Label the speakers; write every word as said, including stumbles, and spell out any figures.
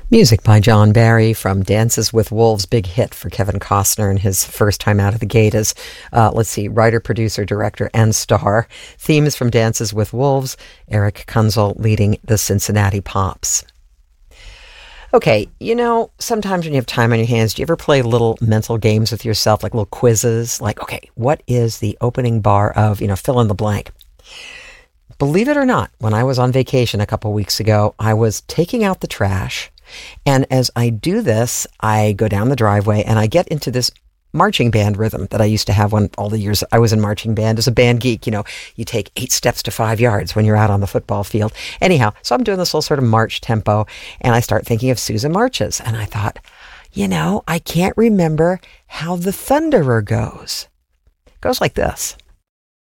Speaker 1: Music by John Barry from Dances with Wolves, big hit for Kevin Costner in his first time out of the gate as, uh, let's see, writer, producer, director, and star. Themes from Dances with Wolves, Eric Kunzel leading the Cincinnati Pops. Okay, you know, sometimes when you have time on your hands, do you ever play little mental games with yourself, like little quizzes? Like, okay, what is the opening bar of, you know, fill in the blank? Believe it or not, when I was on vacation a couple weeks ago, I was taking out the trash. And as I do this, I go down the driveway and I get into this marching band rhythm that I used to have when all the years I was in marching band as a band geek. You know, you take eight steps to five yards when you're out on the football field. Anyhow, so I'm doing this little sort of march tempo and I start thinking of Susan Marches. And I thought, you know, I can't remember how the Thunderer goes. It goes like this.